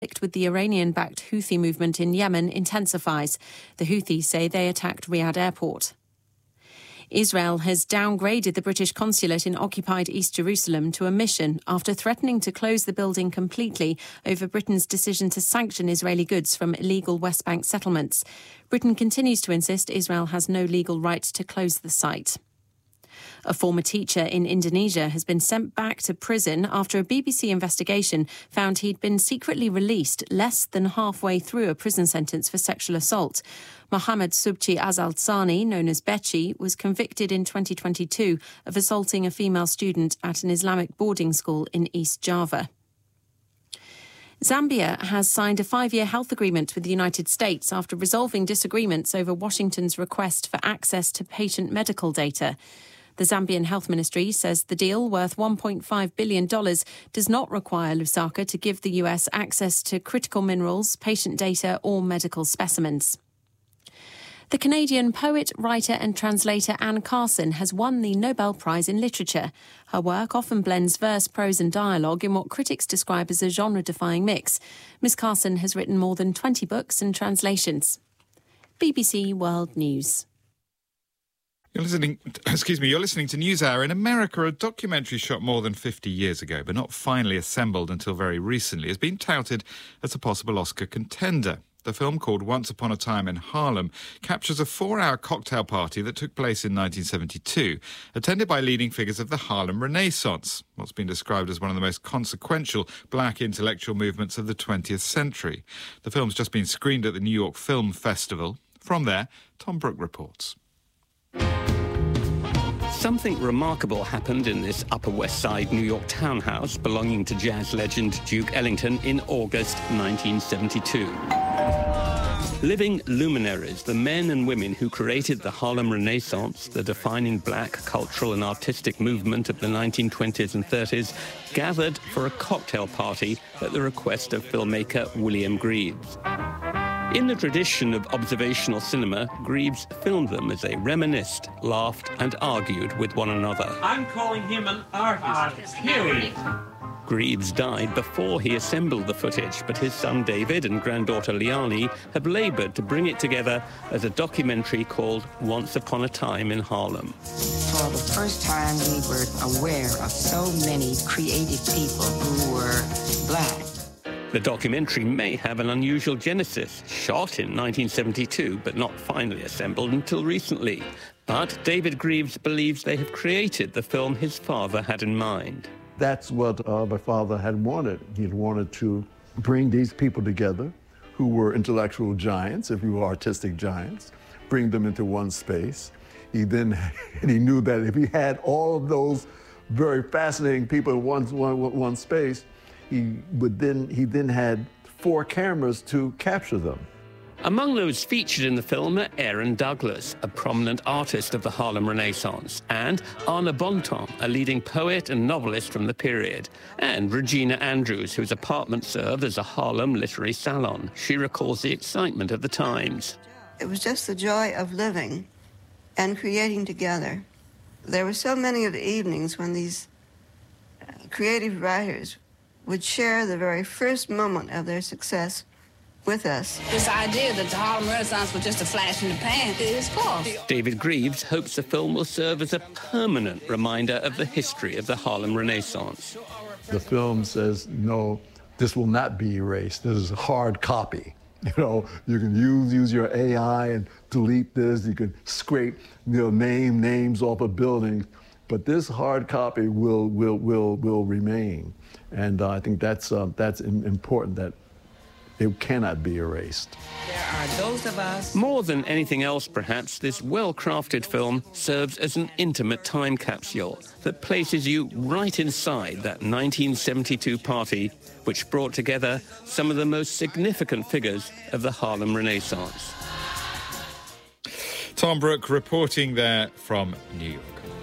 with the Iranian-backed Houthi movement in Yemen intensifies. The Houthis say they attacked Riyadh airport. Israel has downgraded the British consulate in occupied East Jerusalem to a mission after threatening to close the building completely over Britain's decision to sanction Israeli goods from illegal West Bank settlements. Britain continues to insist Israel has no legal right to close the site. A former teacher in Indonesia has been sent back to prison after a BBC investigation found he'd been secretly released less than halfway through a prison sentence for sexual assault. Mohammed Subchi Azal Sani, known as Bechi, was convicted in 2022 of assaulting a female student at an Islamic boarding school in East Java. Zambia has signed a 5-year health agreement with the United States after resolving disagreements over Washington's request for access to patient medical data. The Zambian Health Ministry says the deal, worth $1.5 billion, does not require Lusaka to give the US access to critical minerals, patient data or medical specimens. The Canadian poet, writer and translator Anne Carson has won the Nobel Prize in Literature. Her work often blends verse, prose and dialogue in what critics describe as a genre-defying mix. Ms Carson has written more than 20 books and translations. BBC World News. You're listening to NewsHour. In America, a documentary shot more than 50 years ago, but not finally assembled until very recently, has been touted as a possible Oscar contender. The film, called Once Upon a Time in Harlem, captures a 4-hour cocktail party that took place in 1972, attended by leading figures of the Harlem Renaissance, what's been described as one of the most consequential black intellectual movements of the 20th century. The film's just been screened at the New York Film Festival. From there, Tom Brooke reports. Something remarkable happened in this Upper West Side New York townhouse belonging to jazz legend Duke Ellington in August 1972. Living luminaries, the men and women who created the Harlem Renaissance, the defining black cultural and artistic movement of the 1920s and 30s, gathered for a cocktail party at the request of filmmaker William Greaves. In the tradition of observational cinema, Greaves filmed them as they reminisced, laughed and argued with one another. I'm calling him an artist, period. Greaves died before he assembled the footage, but his son David and granddaughter Liani have laboured to bring it together as a documentary called Once Upon a Time in Harlem. For the first time, we were aware of so many creative people who were black. The documentary may have an unusual genesis, shot in 1972, but not finally assembled until recently. But David Greaves believes they have created the film his father had in mind. That's what my father had wanted. He had wanted to bring these people together who were intellectual giants, if you will, artistic giants, bring them into one space. He knew that if he had all of those very fascinating people in one space, he then had 4 cameras to capture them. Among those featured in the film are Aaron Douglas, a prominent artist of the Harlem Renaissance, and Anna Bontemps, a leading poet and novelist from the period, and Regina Andrews, whose apartment served as a Harlem literary salon. She recalls the excitement of the times. It was just the joy of living and creating together. There were so many of the evenings when these creative writers would share the very first moment of their success with us. This idea that the Harlem Renaissance was just a flash in the pan is false. David Greaves hopes the film will serve as a permanent reminder of the history of the Harlem Renaissance. The film says, no, this will not be erased. This is a hard copy. You know, you can use your AI and delete this. You can scrape, names off of buildings, but this hard copy will remain. And I think that's important, that it cannot be erased. There are those of us. More than anything else, perhaps, this well-crafted film serves as an intimate time capsule that places you right inside that 1972 party, which brought together some of the most significant figures of the Harlem Renaissance. Tom Brooke reporting there from New York.